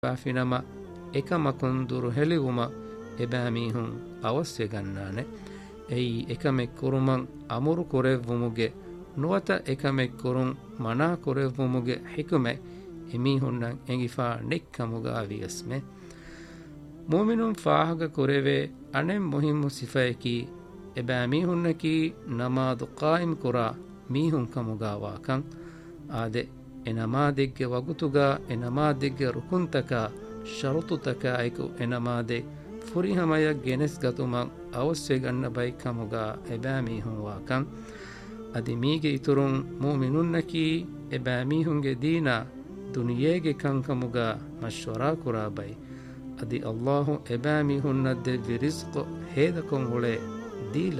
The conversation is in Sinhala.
ಬಾಫಿನಮ එකමකුන්දුරු හෙළිවුම එබෑමීහුන් අවස්්‍ය ගන්නානේ එයි එකමෙක් කුරුමන් අමුරු කොරෙව්වුමුගේ නුවත එකමෙක් කුරුන් මනා කොරෙව්වුමුගේ හිකුමෙ එමීහුන්නන් එඟිෆා නෙක්කමුගා වියස්මේ මුමිනුන් ෆාහග කුරෙවේ අනෙම් මුහිම්මු සිෆයකි එබෑමීහුන්නකි නමාදු කායිම් කුරා මීහුන් කමුගාවාකන් ආදෙ එනමාදෙක්ගේ වගුතුගා එනමාදෙක්ගේ රුකුන්තකා ಷರುತುತಕಾಯಿಕು ಎನಮಾದೆ ಫುರಿಹಮಯ ಗೆನೆಸ್ ಗತುಮಂ ಅವಶ್ಯ ಗಣ್ಣ ಬೈ ಕಮುಗಾ ಎಬಾಮೀಹುಂ ವಾಕಂ ಅದಿ ಮೀಗೆ ಇತುರುಂ ಮೂಮಿನುನ್ನಕಿ ಎಬಾಮೀಹುಂಗೆ ದೀನಾ ದುನಿಯೇಗೆ ಕಂಕಮುಗಾ ಮಶ್ವರಾ ಕುರಾ ಬೈ ಅದಿ ಅಲ್ಲಾಹು ಎಬಾಮೀಹುನ್ನದ್ದೆ ವಿರಿಸ್ಕು ಹೇದಕೊಂ ಹುಳೆ ದೀಲ